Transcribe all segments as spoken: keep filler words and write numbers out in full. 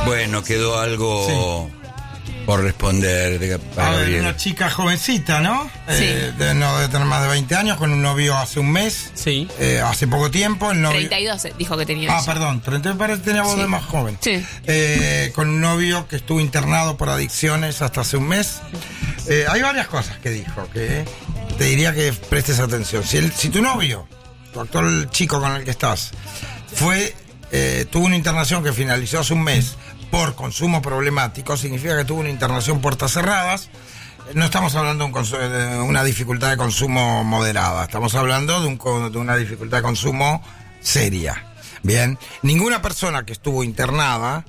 Bueno, quedó algo sí. por responder. De, a ver, una chica jovencita, ¿no? Sí. Eh, de, no debe tener más de veinte años, con un novio hace un mes. Sí. Eh, hace poco tiempo. El novio... treinta y dos dijo que tenía. Ah, ella. perdón, treinta y dos parece que tenía voz Sí. de más joven. Sí. Eh, con un novio que estuvo internado por adicciones hasta hace un mes. Eh, hay varias cosas que dijo que te diría que prestes atención. Si, el, si tu novio, tu actual chico con el que estás, fue eh, tuvo una internación que finalizó hace un mes por consumo problemático, significa que tuvo una internación puertas cerradas. No estamos hablando de, un consumo, de una dificultad de consumo moderada, estamos hablando de, un, de una dificultad de consumo seria. Bien, ninguna persona que estuvo internada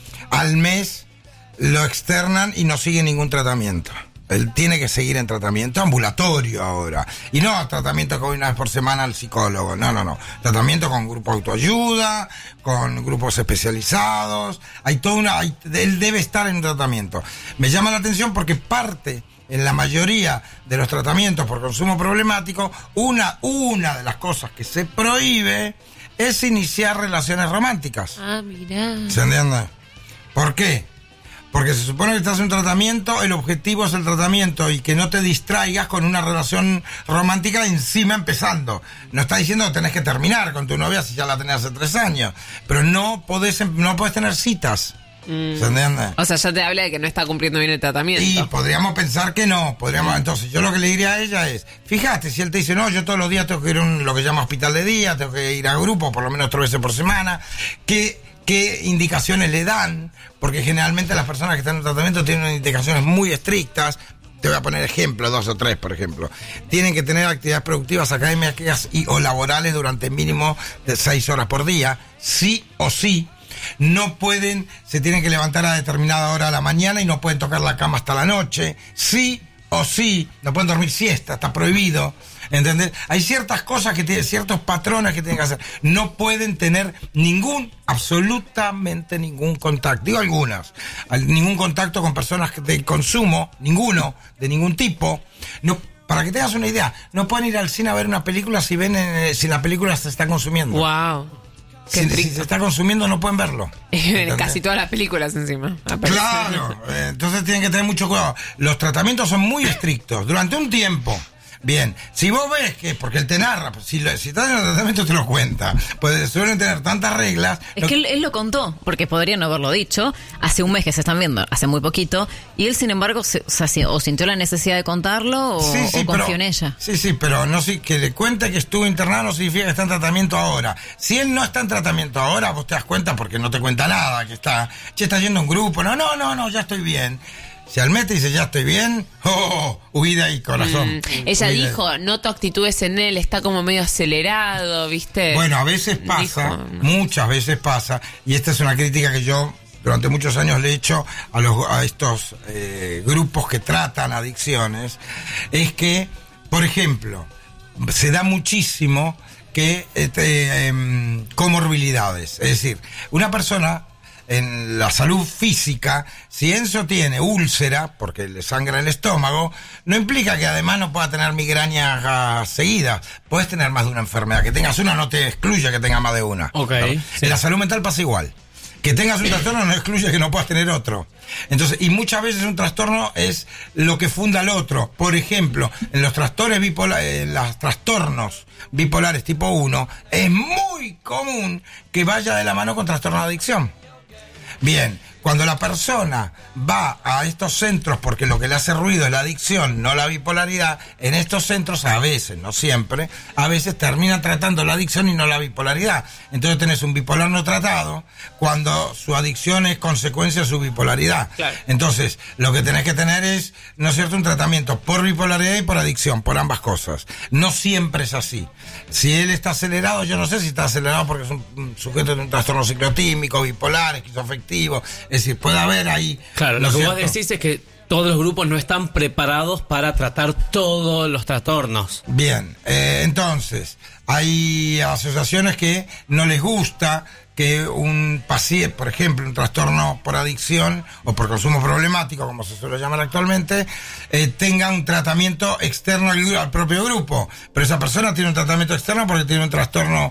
al mes lo externan y no sigue ningún tratamiento. Él tiene que seguir en tratamiento ambulatorio ahora. Y no tratamiento con una vez por semana al psicólogo. No, no, no. Tratamiento con grupo autoayuda, con grupos especializados. Hay toda una... Hay, él debe estar en tratamiento. Me llama la atención porque parte, en la mayoría de los tratamientos por consumo problemático, una, una de las cosas que se prohíbe es iniciar relaciones románticas. Ah, mirá. ¿Se entiende? ¿Por qué? Porque se supone que estás en un tratamiento, el objetivo es el tratamiento y que no te distraigas con una relación romántica encima empezando. No está diciendo que tenés que terminar con tu novia si ya la tenés hace tres años, pero no podés, no podés tener citas. Mm. ¿Se entiende? O sea, ya te habla de que no está cumpliendo bien el tratamiento. Y podríamos pensar que no, podríamos, entonces yo lo que le diría a ella es, fíjate, si él te dice, no, yo todos los días tengo que ir a un, lo que llama hospital de día, tengo que ir a grupo por lo menos tres veces por semana, que... ¿Qué indicaciones le dan? Porque generalmente las personas que están en tratamiento tienen indicaciones muy estrictas. Te voy a poner ejemplos, dos o tres, por ejemplo. Tienen que tener actividades productivas académicas y o laborales durante mínimo de seis horas por día, sí o sí. No pueden, se tienen que levantar a determinada hora de la mañana y no pueden tocar la cama hasta la noche, sí o sí. No pueden dormir siesta, está prohibido. ¿Entendés? Hay ciertas cosas que tienen, ciertos patrones que tienen que hacer. No pueden tener ningún, absolutamente ningún contacto. Digo algunas. Ningún contacto con personas de consumo, ninguno, de ningún tipo. No, para que tengas una idea, no pueden ir al cine a ver una película si ven en, si la película se está consumiendo. Wow. Si, si se está consumiendo no pueden verlo. En casi todas las películas encima. Aparece. Claro. Entonces tienen que tener mucho cuidado. Los tratamientos son muy estrictos. Durante un tiempo. Bien, si vos ves que, porque él te narra, si, lo, si estás en el tratamiento te lo cuenta, pues suelen tener tantas reglas. Es no... que él, él lo contó, porque podría no haberlo dicho, hace un mes que se están viendo, hace muy poquito, y él sin embargo se, o, sea, o sintió la necesidad de contarlo o, sí, sí, o confió pero, en ella. Sí, sí, pero no sí, que le cuente que estuvo internado no significa que está en tratamiento ahora. Si él no está en tratamiento ahora, vos te das cuenta porque no te cuenta nada, que está, che, está yendo a un grupo, no, no, no, no, ya estoy bien. Si al mete dice ya estoy bien, oh, oh, huida y corazón. Mm, ella huida. dijo, noto actitudes en él, está como medio acelerado, ¿viste? Bueno, a veces pasa, dijo, muchas veces pasa, y esta es una crítica que yo durante muchos años le he hecho a, los, a estos eh, grupos que tratan adicciones, es que, por ejemplo, se da muchísimo que eh, eh, comorbilidades, es decir, una persona... En la salud física, si Enzo tiene úlcera, porque le sangra el estómago, no implica que además no pueda tener migrañas seguidas. Puedes tener más de una enfermedad. Que tengas una no te excluye que tengas más de una. Ok. ¿No? Sí. En la salud mental pasa igual. Que tengas un trastorno no excluye que no puedas tener otro. Entonces, y muchas veces un trastorno es lo que funda al otro. Por ejemplo, en los trastornos bipolares, en los trastornos bipolares tipo uno, es muy común que vaya de la mano con trastorno de adicción. Bien, cuando la persona va a estos centros porque lo que le hace ruido es la adicción, no la bipolaridad, en estos centros a veces, no siempre, a veces terminan tratando la adicción y no la bipolaridad. Entonces tenés un bipolar no tratado cuando su adicción es consecuencia de su bipolaridad. Claro. Entonces, lo que tenés que tener es, ¿no es cierto?, un tratamiento por bipolaridad y por adicción, por ambas cosas. No siempre es así. Si él está acelerado, yo no sé si está acelerado porque es un, un sujeto de un trastorno ciclotímico, bipolar, esquizoafectivo. Es decir, puede haber ahí... Claro, ¿no lo que cierto? vos decís es que todos los grupos no están preparados para tratar todos los trastornos. Bien, eh, entonces, hay asociaciones que no les gusta que un paciente, por ejemplo, un trastorno por adicción o por consumo problemático, como se suele llamar actualmente, eh, tenga un tratamiento externo al, al propio grupo. Pero esa persona tiene un tratamiento externo porque tiene un trastorno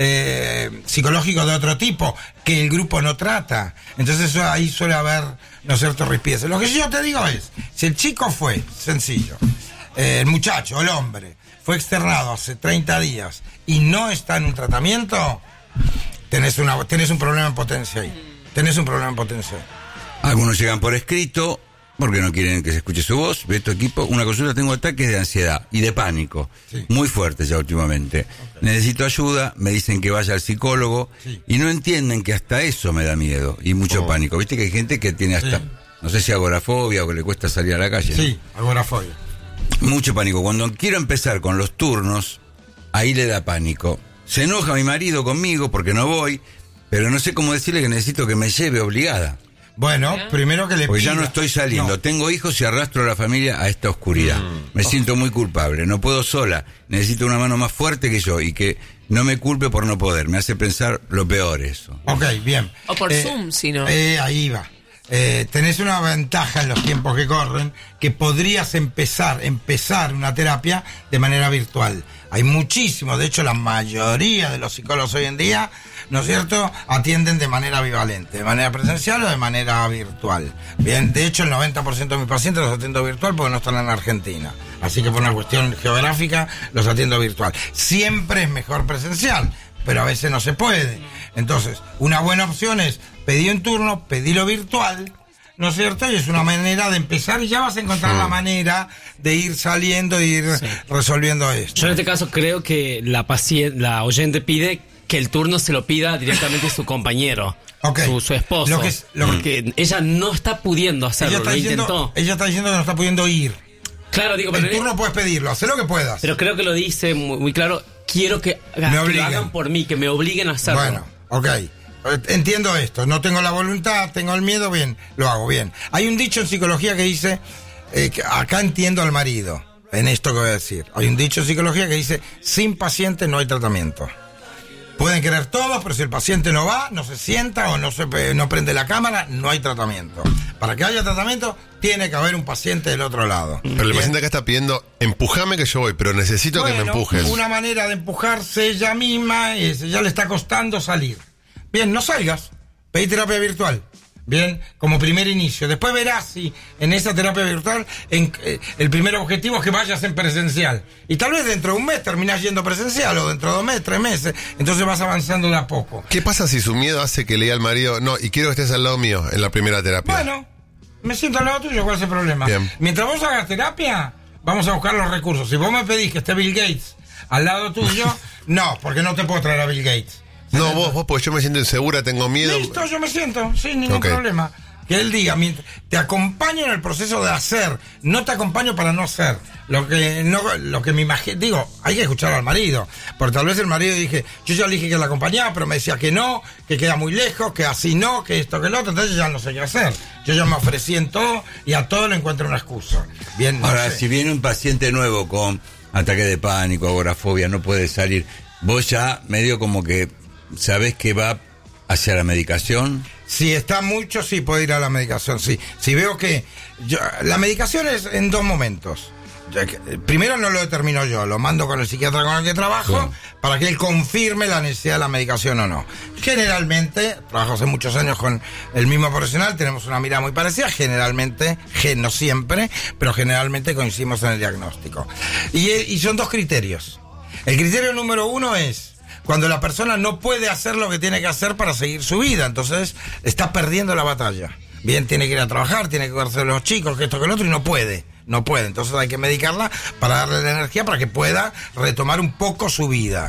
eh, psicológico de otro tipo que el grupo no trata. Entonces eso ahí suele haber, ¿no es cierto?, rispidez. Lo que yo te digo es, si el chico fue, sencillo, eh, el muchacho, el hombre, fue externado hace treinta días y no está en un tratamiento, tenés, una, tenés un problema en potencia ahí. Tenés un problema en potencia. Algunos llegan por escrito porque no quieren que se escuche su voz. Ve tu equipo, una consulta, tengo ataques de ansiedad y de pánico, sí, muy fuertes ya últimamente. Okay. Necesito ayuda, me dicen que vaya al psicólogo, sí, y no entienden que hasta eso me da miedo y mucho oh. pánico. Viste que hay gente que tiene hasta, sí, no sé si agorafobia o que le cuesta salir a la calle. Sí, ¿no? Agorafobia. Mucho pánico. Cuando quiero empezar con los turnos, ahí le da pánico. Se enoja mi marido conmigo porque no voy, pero no sé cómo decirle que necesito que me lleve obligada. Bueno, primero que le Porque pida. ya no estoy saliendo, no. Tengo hijos y arrastro a la familia a esta oscuridad. Mm. Me oh. siento muy culpable, no puedo sola. Necesito una mano más fuerte que yo y que no me culpe por no poder. Me hace pensar lo peor eso. Ok, bien. O por eh, Zoom, si no. Eh, ahí va. Eh, tenés una ventaja en los tiempos que corren, que podrías empezar, empezar una terapia de manera virtual. Hay muchísimos, de hecho la mayoría de los psicólogos hoy en día, ¿no es cierto?, atienden de manera bivalente, de manera presencial o de manera virtual. Bien, de hecho el noventa por ciento de mis pacientes los atiendo virtual porque no están en Argentina. Así que por una cuestión geográfica los atiendo virtual. Siempre es mejor presencial, pero a veces no se puede. Entonces, una buena opción es pedir un turno, pedirlo virtual, ¿no es cierto? Y es una manera de empezar y ya vas a encontrar sí. la manera de ir saliendo e ir sí. resolviendo esto. Yo en este caso creo que la paciente, la oyente pide que el turno se lo pida directamente su compañero, okay. su, su esposo. Lo que es, lo porque que... ella no está pudiendo hacerlo, ella está lo diciendo, intentó. Ella está diciendo que no está pudiendo ir. Claro, digo, pero el turno puedes pedirlo, haz lo que puedas. Pero creo que lo dice muy, muy claro, quiero que, que lo hagan por mí, que me obliguen a hacerlo. Bueno, ok. Entiendo esto, no tengo la voluntad, tengo el miedo, bien, lo hago bien. Hay un dicho en psicología que dice, eh, que acá entiendo al marido, en esto que voy a decir. Hay un dicho en psicología que dice, sin paciente no hay tratamiento. Pueden querer todos, pero si el paciente no va, no se sienta o no se no prende la cámara, no hay tratamiento. Para que haya tratamiento, tiene que haber un paciente del otro lado. Pero el ¿bien? paciente acá está pidiendo, empujame que yo voy, pero necesito bueno, que me empujes. Una manera de empujarse ella misma es, ya le está costando salir. Bien, no salgas, pedí terapia virtual. Bien, como primer inicio. Después verás si en esa terapia virtual en, eh, el primer objetivo es que vayas en presencial. Y tal vez dentro de un mes terminás yendo presencial, o dentro de dos meses, tres meses. Entonces vas avanzando de a poco. ¿Qué pasa si su miedo hace que le diga al marido, no, y quiero que estés al lado mío en la primera terapia? Bueno, me siento al lado tuyo, ¿cuál es el problema? Bien. Mientras vos hagas terapia, vamos a buscar los recursos. Si vos me pedís que esté Bill Gates al lado tuyo, no, porque no te puedo traer a Bill Gates. No, vos, vos, porque yo me siento insegura, tengo miedo. Listo, yo me siento, sin ningún okay. problema. Que él diga, te acompaño en el proceso de hacer, no te acompaño para no hacer. Lo que no, lo que me imagino, digo, hay que escuchar al marido, porque tal vez el marido dije, yo ya le dije que la acompañaba, pero me decía que no, que queda muy lejos, que así no, que esto, que lo otro, entonces ya no sé qué hacer. Yo ya me ofrecí en todo y a todo le encuentro una excusa. Bien, no ahora, sé. Si viene un paciente nuevo con ataque de pánico, agorafobia, no puede salir, vos ya medio como que sabés que va hacia la medicación. Si está mucho, sí puede ir a la medicación, sí. Si veo que... Yo, la medicación es en dos momentos. Primero no lo determino yo, lo mando con el psiquiatra con el que trabajo, sí, para que él confirme la necesidad de la medicación o no. Generalmente, trabajo hace muchos años con el mismo profesional, tenemos una mirada muy parecida, generalmente, no siempre, pero generalmente coincidimos en el diagnóstico. Y, y son dos criterios. El criterio número uno es cuando la persona no puede hacer lo que tiene que hacer para seguir su vida, entonces está perdiendo la batalla. Bien, tiene que ir a trabajar, tiene que cuidarse de los chicos, que esto, que lo otro, y no puede, no puede. Entonces hay que medicarla para darle la energía para que pueda retomar un poco su vida.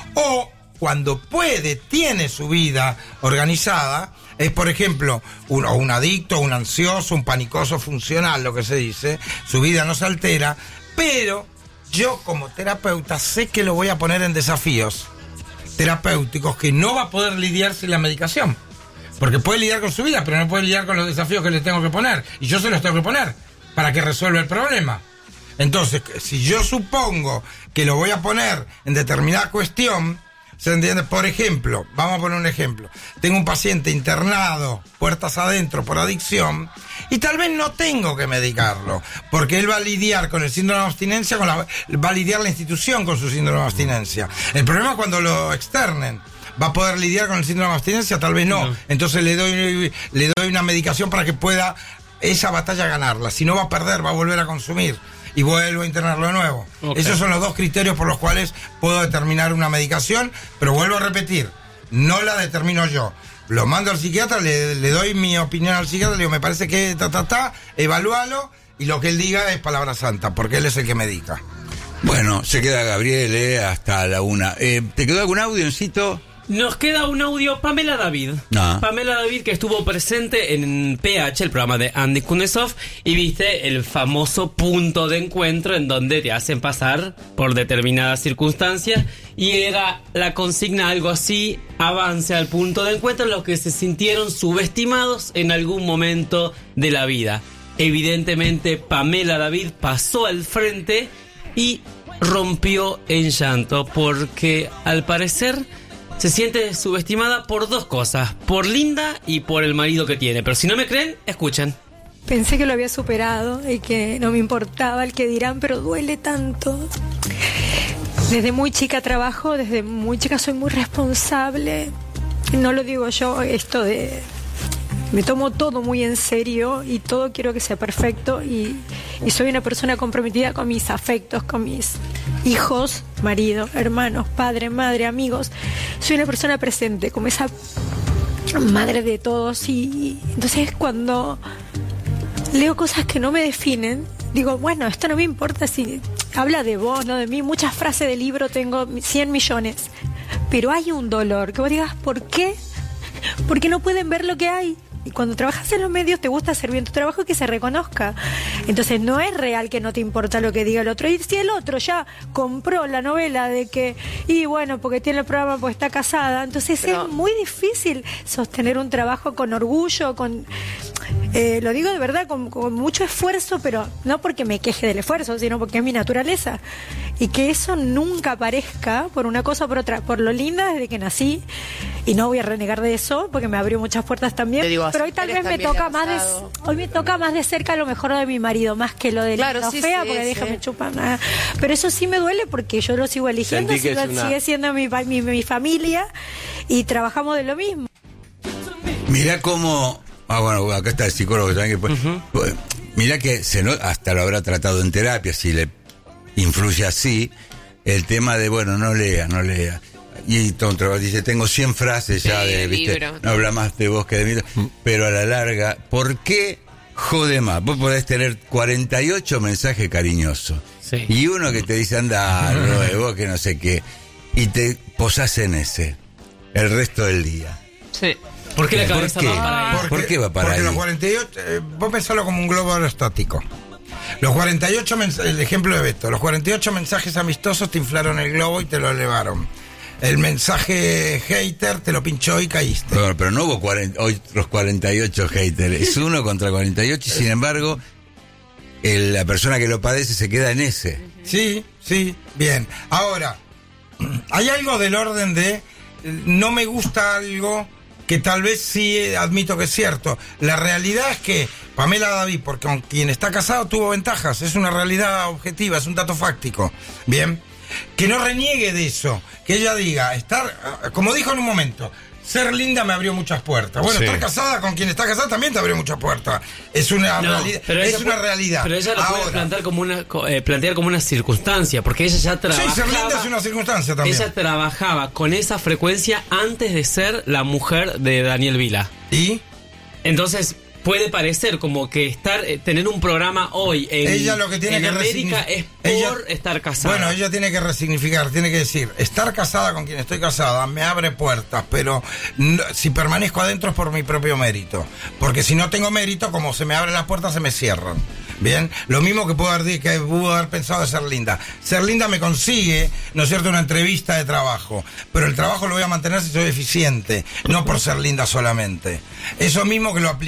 O cuando puede, tiene su vida organizada, es por ejemplo, un, o un adicto, un ansioso, un panicoso funcional, lo que se dice, su vida no se altera, pero yo como terapeuta sé que lo voy a poner en desafíos terapéuticos que no va a poder lidiar sin la medicación. Porque puede lidiar con su vida, pero no puede lidiar con los desafíos que le tengo que poner. Y yo se los tengo que poner para que resuelva el problema. Entonces, si yo supongo que lo voy a poner en determinada cuestión, ¿Se entiende? Por ejemplo, vamos a poner un ejemplo. Tengo un paciente internado, puertas adentro, por adicción, y tal vez no tengo que medicarlo, porque él va a lidiar con el síndrome de abstinencia, con la, va a lidiar la institución con su síndrome de abstinencia. El problema es cuando lo externen. ¿Va a poder lidiar con el síndrome de abstinencia? Tal vez no. no. Entonces le doy, le doy una medicación para que pueda esa batalla ganarla. Si no, va a perder, va a volver a consumir. Y vuelvo a internarlo de nuevo. Okay. Esos son los dos criterios por los cuales puedo determinar una medicación, pero vuelvo a repetir, no la determino yo. Lo mando al psiquiatra, le, le doy mi opinión al psiquiatra, le digo, me parece que ta, ta, ta, evalúalo, y lo que él diga es palabra santa, porque él es el que medica. Bueno, se queda Gabriel eh, hasta la una. Eh, ¿Te quedó algún audioncito? Nos queda un audio, Pamela David. No. Pamela David, que estuvo presente en P H, el programa de Andy Kuznetsov, y viste el famoso punto de encuentro en donde te hacen pasar por determinadas circunstancias, y era la consigna algo así: avance al punto de encuentro en los que se sintieron subestimados en algún momento de la vida. Evidentemente, Pamela David pasó al frente y rompió en llanto, porque al parecer se siente subestimada por dos cosas, por Linda y por el marido que tiene. Pero si no me creen, escuchen. Pensé que lo había superado y que no me importaba el que dirán, pero duele tanto. Desde muy chica trabajo, desde muy chica soy muy responsable. No lo digo yo, esto de... Me tomo todo muy en serio y todo quiero que sea perfecto, y, y soy una persona comprometida con mis afectos, con mis hijos, marido, hermanos, padre, madre, amigos. Soy una persona presente, como esa madre de todos, y entonces cuando leo cosas que no me definen, digo, bueno, esto no me importa si habla de vos, no de mí. Muchas frases de libro tengo cien millones, pero hay un dolor que vos digas, ¿por qué? Porque no pueden ver lo que hay. Y cuando trabajas en los medios te gusta hacer bien tu trabajo y que se reconozca. Entonces no es real que no te importa lo que diga el otro. Y si el otro ya compró la novela de que, y bueno, porque tiene el programa, pues está casada, entonces Pero... es muy difícil sostener un trabajo con orgullo, con... Eh, lo digo de verdad, con, con mucho esfuerzo, pero no porque me queje del esfuerzo, sino porque es mi naturaleza. Y que eso nunca aparezca por una cosa o por otra. Por lo linda desde que nací, y no voy a renegar de eso, porque me abrió muchas puertas también. Digo, pero hoy tal vez me toca más de, hoy me toca más de cerca lo mejor de mi marido, más que lo de claro, la sí, fea, sí, porque sí. déjame chupar nada. Pero eso sí me duele porque yo lo sigo eligiendo, sigue, una... sigue siendo mi, mi, mi familia, y trabajamos de lo mismo. Mirá cómo... Ah, bueno, acá está el psicólogo también. Que uh-huh. pues, mirá que se no, hasta lo habrá tratado en terapia, si le influye así, el tema de, bueno, no lea, no lea. Y Tontra dice, tengo cien frases ya sí, de, viste, libro. No habla más de vos que de mí, uh-huh. pero a la larga, ¿por qué jode más? Vos podés tener cuarenta y ocho mensajes cariñosos, sí. y uno que te dice, anda, uh-huh. vos que no sé qué, y te posás en ese el resto del día. Sí. ¿Por qué la cabeza ¿Por qué? va para ahí? Porque, ¿Por qué va para porque ahí? Los cuarenta y ocho, eh, vos pensalo como un globo aerostático. Los cuarenta y ocho, mens- el ejemplo de Beto, los cuarenta y ocho mensajes amistosos te inflaron el globo y te lo elevaron. El mensaje hater te lo pinchó y caíste. Pero, pero no hubo cuarenta, hoy los cuarenta y ocho haters, es uno contra cuarenta y ocho, y sin embargo, el, la persona que lo padece se queda en ese. Sí, sí, bien. Ahora, hay algo del orden de, no me gusta algo... que tal vez sí admito que es cierto. La realidad es que Pamela David, porque con quien está casado, tuvo ventajas. Es una realidad objetiva, es un dato fáctico. Bien. Que no reniegue de eso. Que ella diga, estar, como dijo en un momento, ser linda me abrió muchas puertas. Bueno, sí. estar casada con quien está casada también te abrió muchas puertas. Es una no, realidad. Pero es una puede, realidad. Pero ella lo Ahora, puede plantear como una eh, plantear como una circunstancia, porque ella ya trabajaba. Sí, ser linda es una circunstancia también. Ella trabajaba con esa frecuencia antes de ser la mujer de Daniel Vila. ¿Y? Entonces puede parecer como que estar eh, tener un programa hoy en, ella lo que tiene en que América es por ella, estar casada. Bueno, ella tiene que resignificar, tiene que decir, estar casada con quien estoy casada me abre puertas, pero no, si permanezco adentro es por mi propio mérito, porque si no tengo mérito, como se me abren las puertas se me cierran. Bien, lo mismo que puedo haber, que puedo haber pensado de ser linda. Ser linda me consigue, ¿no es cierto?, una entrevista de trabajo, pero el trabajo lo voy a mantener si soy eficiente, no por ser linda solamente. Eso mismo que lo aplique. Entonces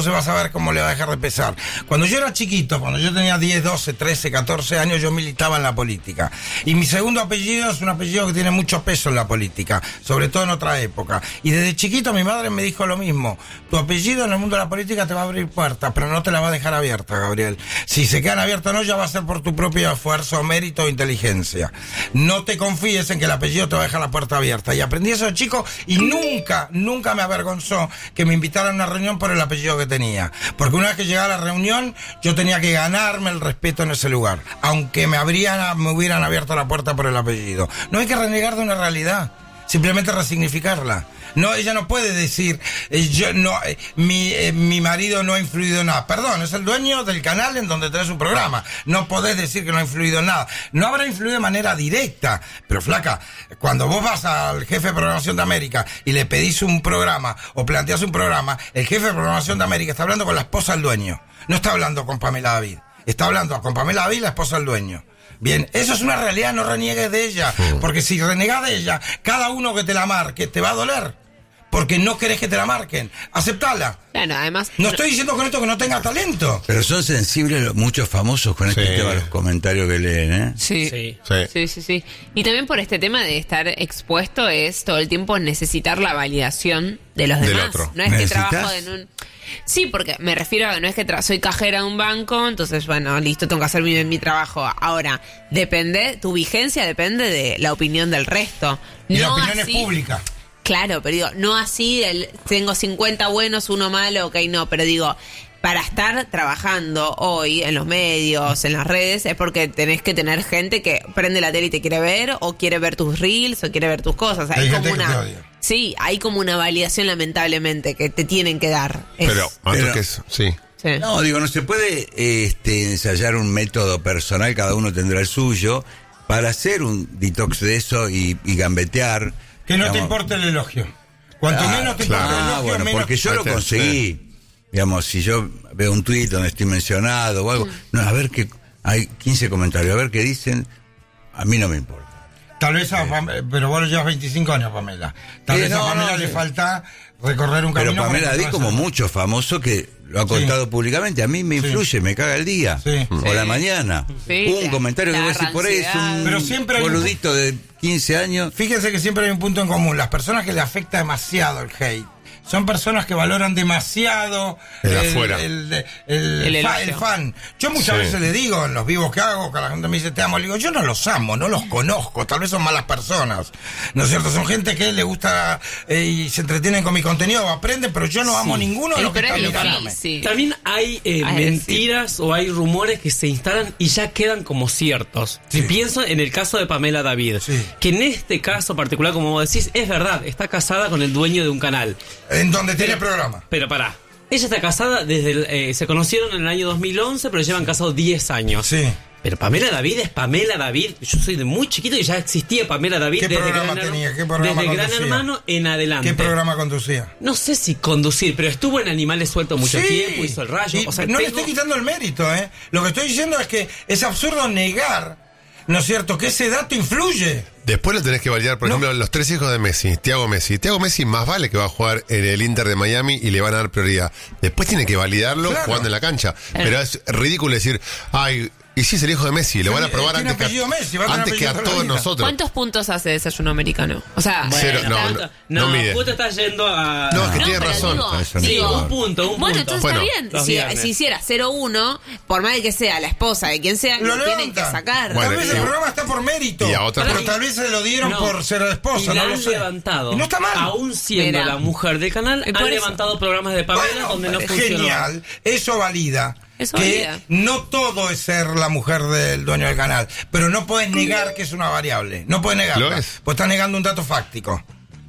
entonces vas a ver cómo le va a dejar de pesar. Cuando yo era chiquito, cuando yo tenía diez, doce, trece, catorce años, yo militaba en la política. Y mi segundo apellido es un apellido que tiene mucho peso en la política, sobre todo en otra época. Y desde chiquito mi madre me dijo lo mismo: tu apellido en el mundo de la política te va a abrir puertas, pero no te la va a dejar abierta, Gabriel. Si se quedan abiertas o no, ya va a ser por tu propio esfuerzo, mérito o inteligencia. No te confíes en que el apellido te va a dejar la puerta abierta. Y aprendí eso de chico y nunca, nunca me avergonzó que me invitaran a una reunión por el apellido que tenía. Porque una vez que llegaba a la reunión, yo tenía que ganarme el respeto en ese lugar, aunque me habrían, me hubieran abierto la puerta por el apellido. No hay que renegar de una realidad, simplemente resignificarla. No, ella no puede decir, eh, yo no, eh, mi, eh, mi marido no ha influido en nada. Perdón, es el dueño del canal en donde tenés un programa. No podés decir que no ha influido en nada. No habrá influido de manera directa, pero flaca, cuando vos vas al jefe de programación de América y le pedís un programa o planteás un programa, el jefe de programación de América está hablando con la esposa del dueño. No está hablando con Pamela David. Está hablando con Pamela David, la esposa del dueño. Bien, eso es una realidad, no reniegues de ella. Porque si renegás de ella, cada uno que te la marque te va a doler. Porque no querés que te la marquen. Aceptala. Claro, además... No estoy diciendo con esto que no tenga talento. Pero son sensibles los- muchos famosos con este Sí. tema, los comentarios que leen, ¿eh? Sí. Sí. Sí. Sí, sí, sí. Y también por este tema de estar expuesto es todo el tiempo necesitar la validación de los Del demás. otro. No es que ¿Necesitas? trabajo en un... Sí, porque me refiero a no es que tra- soy cajera de un banco, entonces, bueno, listo, tengo que hacer mi, mi trabajo. Ahora, depende, tu vigencia depende de la opinión del resto. Y la No opinión es así- pública. Claro, pero digo, no así, el, tengo cincuenta buenos, uno malo, ok, no, pero digo, para estar trabajando hoy en los medios, en las redes, es porque tenés que tener gente que prende la tele y te quiere ver, o quiere ver tus reels, o quiere ver tus cosas. Hay, Hay como gente que te una... odia. Sí, hay como una validación, lamentablemente, que te tienen que dar. Es- Pero, más Pero- que eso, sí. sí. No, digo, no se puede este, ensayar un método personal, cada uno tendrá el suyo, para hacer un detox de eso y, y gambetear. Que no te digamos. importe el elogio. Cuanto Ah, menos te claro. importe el Ah, elogio, bueno, menos... porque yo lo Antes, conseguí. Digamos, si yo veo un tuit donde estoy mencionado o algo, no, a ver qué, hay quince comentarios, a ver qué dicen, a mí no me importa. Tal vez a Pam- pero vos llevas veinticinco años, Pamela. Tal Eh, vez a no, Pamela no, le sí. falta recorrer un Pero camino... Pamela para David, encontrar como esa- mucho famoso que lo ha contado públicamente, a mí me Sí. influye, me caga el día. Sí. O Sí. la mañana. Sí, un te- comentario te que voy a decir agarra por ahí, es ansiedad. un Pero siempre hay un- boludito de quince años. Fíjense que siempre hay un punto en común. Las personas que le afecta demasiado el hate son personas que valoran demasiado El afuera. el, el- el- El fa- elogio. el fan. Yo muchas Sí. veces le digo en los vivos que hago, que la gente me dice te amo, le digo yo no los amo, no los conozco, tal vez son malas personas, ¿no es cierto? Son gente que le gusta eh, y se entretienen con mi contenido, aprenden, pero yo no amo ninguno de Eh, los que pero están es mirándome. difícil. También hay eh, Ay, mentiras o hay rumores que se instalan y ya quedan como ciertos. Sí. Si pienso en el caso de Pamela David, Sí. que en este caso particular, como vos decís, es verdad, está casada con el dueño de un canal. En donde tiene programa. Pero pará, ella está casada desde el, eh, se conocieron en el año dos mil once, pero llevan casados diez años. Sí. Pero Pamela David es Pamela David. Yo soy de muy chiquito y ya existía Pamela David ¿Qué desde programa Gran, Her- tenía? ¿Qué programa desde Gran conducía? Hermano en adelante. ¿Qué programa conducía? No sé si conducir, pero estuvo en Animales Sueltos mucho Sí. tiempo, hizo el rayo. Y O sea, no le tengo- estoy quitando el mérito, ¿eh? Lo que estoy diciendo es que es absurdo negar, ¿no es cierto?, que ese dato influye. Después lo tenés que validar, por No. ejemplo, los tres hijos de Messi, Thiago Messi. Thiago Messi más vale que va a jugar en el Inter de Miami y le van a dar prioridad. Después tiene que validarlo Claro. jugando en la cancha. Pero es ridículo decir, ay, y si es el hijo de Messi, lo van a probar Tiene antes que, apellido a, Messi, va a tener antes que a apellido toda la todos vida. nosotros. ¿Cuántos puntos hace desayuno americano? O sea, Cero, no, tanto- no, no, no mide. vos te estás yendo a... No, es que no, tiene pero razón. digo, Eso no Sí, digo, un punto, un bueno, punto. entonces Bueno, está bien. los Si, viernes. si hiciera cero uno, por más de que sea la esposa de quien sea, Lo lo tienen que levantan. sacar. Bueno, tal vez y- el programa está por mérito. y a otra pero persona- tal vez se lo dieron No. por ser esposa, Y no la lo han sé. levantado. Y no está mal. Aún siendo Mira. la mujer del canal, Y han por eso. levantado programas de Pamela Bueno, donde no es funcionó. genial. Eso valida. Eso que valida. no todo es ser la mujer del dueño del canal, pero no puedes negar que es una variable. No puedes negarla. Lo es. Pues estás negando un dato fáctico.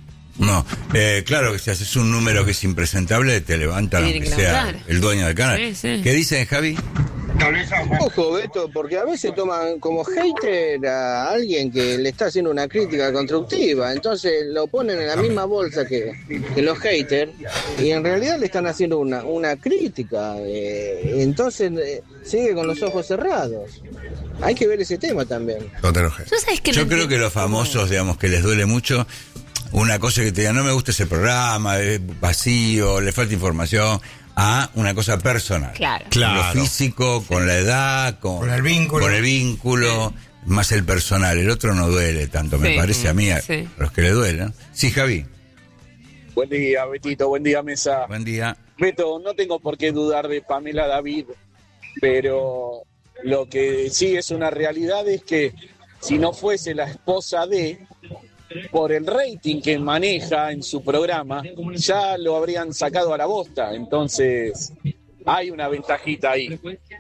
No, eh, claro que si haces un número que es impresentable, te levantan Tienen aunque que sea levantar. el dueño del canal. Sí, sí. ¿Qué dicen, Javi? Tal vez a- Ojo, Beto, porque a veces toman como hater a alguien que le está haciendo una crítica constructiva, entonces lo ponen en la misma bolsa que, que los haters y en realidad le están haciendo una, una crítica, eh, entonces eh, sigue con los ojos cerrados. Hay que ver ese tema también. No te enojes. ¿Tú sabes que Yo no creo que entiendo? los famosos, digamos, que les duele mucho, una cosa que te diga, no me gusta ese programa, es vacío, le falta información, a una cosa personal. Claro. Claro. Con lo físico, con la edad, con, Con el vínculo. Con el vínculo, más el personal. El otro no duele tanto, me Sí. parece a mí, a Sí. los que le duelen. Sí, Javi. Buen día, Betito. Buen día, mesa. Buen día. Beto, no tengo por qué dudar de Pamela David, pero lo que sí es una realidad es que si no fuese la esposa de, por el rating que maneja en su programa, ya lo habrían sacado a la bosta. Entonces, hay una ventajita ahí.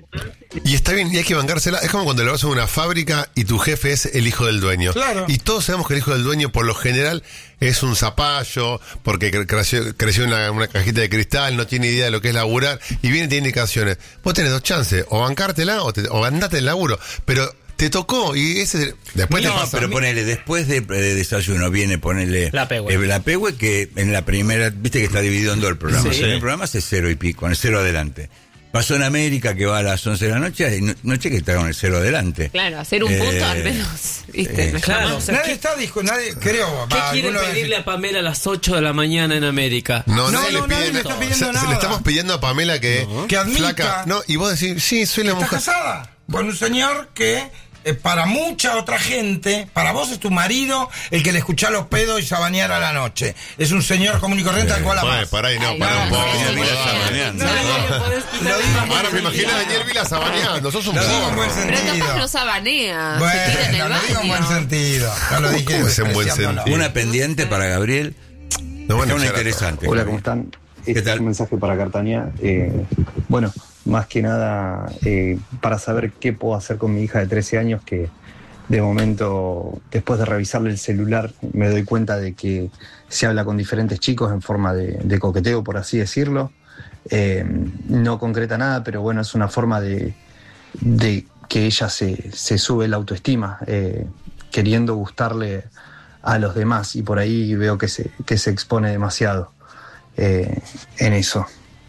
Y está bien, y hay que bancársela. Es como cuando le vas a una fábrica y tu jefe es el hijo del dueño. Claro. Y todos sabemos que el hijo del dueño, por lo general, es un zapallo, porque cre- creció, creció en una, una cajita de cristal, no tiene idea de lo que es laburar, y viene y tiene indicaciones. Vos tenés dos chances, o bancártela o, te, o andate el laburo. Pero te tocó, y ese después No, te pasa. pero ponele, después de, de desayuno viene, ponele... La Pehue. eh, la Pehue, que en la primera, viste que está dividido en dos el programa. Sí. En el programa hace cero y pico, con el cero adelante. Pasó en América, que va a las once de la noche, y no- noche que está con el cero adelante. Claro, hacer un Eh, punto al menos. ¿Viste? eh, No claro, llama. o sea, Nadie ¿qué- está disco, nadie, creo. ¿Qué va, quiere alguno pedirle decir- a Pamela a las ocho de la mañana en América? No, No, nadie no, le pide nadie le está pidiendo se, nada. se le estamos pidiendo a Pamela que, Que admita. flaca, no, y vos decís, sí, soy la Está mujer. casada con un señor que eh, para mucha otra gente, para vos es tu marido el que le escucha los pedos y sabanear a la noche. Es un señor común y corriente al cual Bueno, amás. pará y no, Ay, pará no, un poco. no, Daniel no, Vila no, sabaneando. no, Lo digo Ahora me imagino a Daniel Vila sabaneando, sos un Lo digo en buen porro. Pero sentido. capaz no sabanea. se tira en el Bueno, lo digo en buen baño. sentido. No lo dije ¿Cómo es en buen despreciándolo. sentido? Una pendiente para Gabriel. No van a Está una echar a interesante. Hola, Javi. ¿cómo están? ¿Qué Este tal? es un mensaje para Cartaña. Eh, bueno, más que nada eh, para saber qué puedo hacer con mi hija de trece años que de momento, después de revisarle el celular, me doy cuenta de que se habla con diferentes chicos en forma de, de coqueteo, por así decirlo. Eh, no concreta nada, pero bueno, es una forma de, de que ella se, se sube la autoestima, eh, queriendo gustarle a los demás, y por ahí veo que se, que se expone demasiado eh, en eso.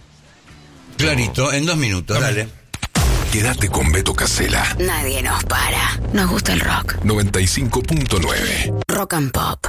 Clarito, en dos minutos, dale. Quédate con Beto Casella. Nadie nos para. Nos gusta el rock. noventa y cinco punto nueve. Rock and Pop.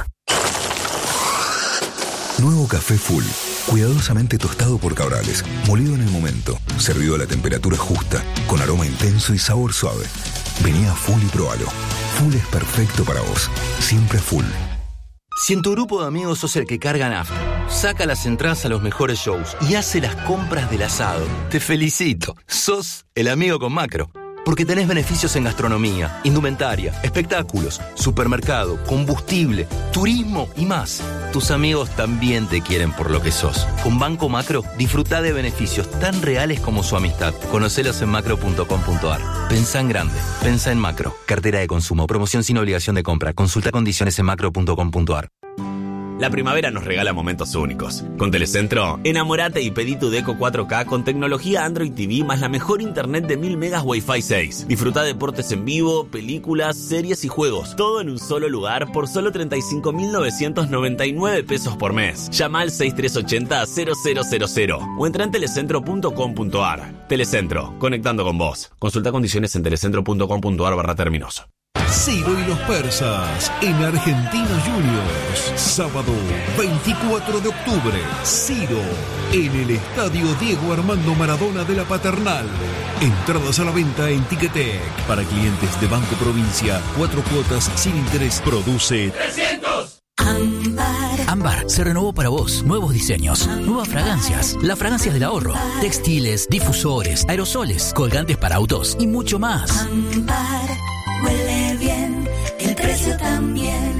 Nuevo café Full. Cuidadosamente tostado por Cabrales. Molido en el momento. Servido a la temperatura justa. Con aroma intenso y sabor suave. Vení a Full y probalo. Full es perfecto para vos. Siempre Full. Si en tu grupo de amigos sos el que carga nafta, saca las entradas a los mejores shows y hace las compras del asado, te felicito. Sos el amigo con Macro. Porque tenés beneficios en gastronomía, indumentaria, espectáculos, supermercado, combustible, turismo y más. Tus amigos también te quieren por lo que sos. Con Banco Macro, disfruta de beneficios tan reales como su amistad. Conocelos en macro punto com punto ar. Pensá en grande. Pensá en Macro. Cartera de consumo. Promoción sin obligación de compra. Consulta condiciones en macro punto com punto ar. La primavera nos regala momentos únicos. Con Telecentro, enamorate y pedí tu Deco cuatro K con tecnología Android T V más la mejor internet de mil megas Wi-Fi seis. Disfruta deportes en vivo, películas, series y juegos. Todo en un solo lugar por solo treinta y cinco mil novecientos noventa y nueve pesos por mes. Llama al seis tres ocho cero cero cero cero cero o entra en telecentro punto com punto ar. Telecentro, conectando con vos. Consulta condiciones en telecentro punto com punto ar barra términos. Ciro y los persas en Argentinos Juniors. Sábado veinticuatro de octubre. Ciro en el Estadio Diego Armando Maradona de la Paternal. Entradas a la venta en Ticketek. Para clientes de Banco Provincia, cuatro cuotas sin interés. Produce trescientos. Ámbar se renovó para vos. Nuevos diseños, nuevas fragancias, las fragancias del ahorro, textiles, difusores, aerosoles, colgantes para autos y mucho más. Ámbar huele bien, el precio también.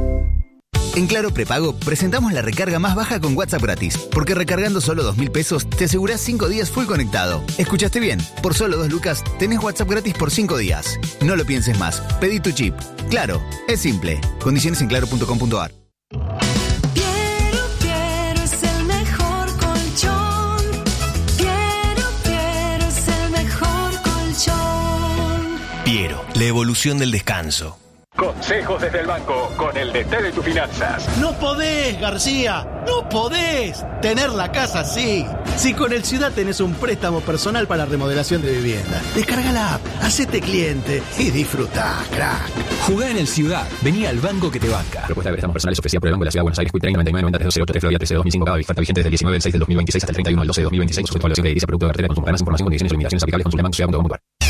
En Claro Prepago presentamos la recarga más baja con WhatsApp gratis, porque recargando solo dos mil pesos te asegurás cinco días full conectado. ¿Escuchaste bien? Por solo dos lucas tenés WhatsApp gratis por cinco días. No lo pienses más, pedí tu chip. Claro, es simple. Condiciones en claro punto com punto ar. Piero, Piero es el mejor colchón. Piero, Piero es el mejor colchón. Piero, la evolución del descanso. Consejos desde el banco con el D T de tus finanzas. No podés, García, no podés tener la casa así. Si con el Ciudad tenés un préstamo personal para remodelación de vivienda, descarga la app, hacete cliente y disfrutá, crack. Jugá en el Ciudad. Vení al banco que te banca. Propuesta de préstamos personales ofrecida por el Banco de la Ciudad de Buenos Aires. Q treinta noventa y nueve noventa tres cero tres Florida trece dos mil cinco. Cada oferta vigente desde el diecinueve del seis del dos mil veintiséis hasta el treinta y uno del doce del dos mil veintiséis. Sujeto a evaluación de edilicia, producto de cartera de consumo. Ganas, información, condiciones y limitaciones aplicables. Consulta en banco ciudad punto com punto a r.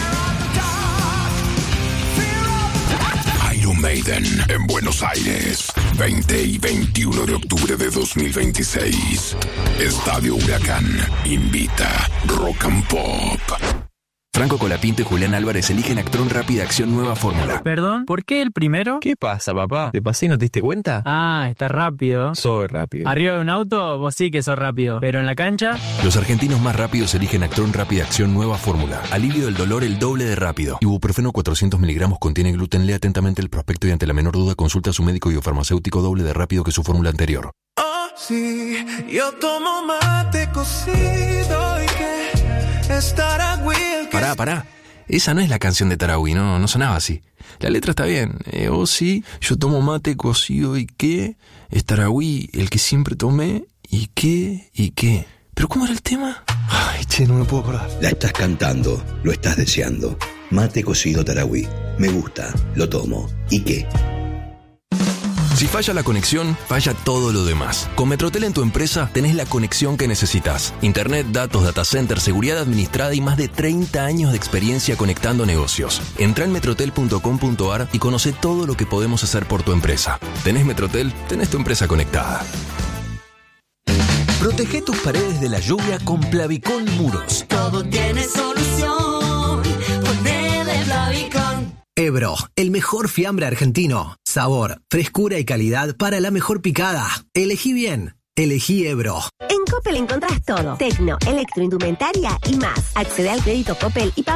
Iron Maiden en Buenos Aires, veinte y veintiuno de octubre de dos mil veintiséis. Estadio Huracán invita Rock and Pop. Franco Colapinto y Julián Álvarez eligen Actron Rápida Acción Nueva Fórmula. Perdón, ¿por qué el primero? ¿Qué pasa, papá? ¿Te pasé y no te diste cuenta? Ah, está rápido. Soy rápido. Arriba de un auto, vos sí que sos rápido. Pero en la cancha... Los argentinos más rápidos eligen Actron Rápida Acción Nueva Fórmula. Alivio del dolor el doble de rápido. Ibuprofeno cuatrocientos miligramos contiene gluten. Lea atentamente el prospecto y ante la menor duda consulta a su médico biofarmacéutico doble de rápido que su fórmula anterior. Oh, sí, yo tomo mate cocido y que estará Will. Pará, pará. Esa no es la canción de Tarahui, no, no sonaba así. La letra está bien. Eh, oh, sí, yo tomo mate cocido y qué. Es Tarahui, el que siempre tomé. ¿Y qué? ¿Y qué? ¿Pero cómo era el tema? Ay, che, no me puedo acordar. La estás cantando, lo estás deseando. Mate cocido Tarahui. Me gusta, lo tomo. ¿Y qué? Si falla la conexión, falla todo lo demás. Con Metrotel en tu empresa tenés la conexión que necesitas. Internet, datos, data center, seguridad administrada y más de treinta años de experiencia conectando negocios. Entrá en metrotel punto com punto a r y conoce todo lo que podemos hacer por tu empresa. ¿Tenés Metrotel? Tenés tu empresa conectada. Protege tus paredes de la lluvia con Plavicón Muros. Todo tiene solución. Ponele Plavicón. Ebro, el mejor fiambre argentino. Sabor, frescura y calidad para la mejor picada. Elegí bien. Elegí Ebro. En Coppel encontrás todo. Tecno, electroindumentaria y más. Accede al crédito Coppel y paga